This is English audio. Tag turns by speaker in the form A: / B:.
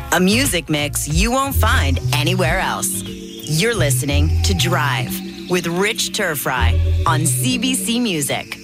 A: A music mix you won't find anywhere else. You're listening to Drive with Rich Turfry on CBC Music.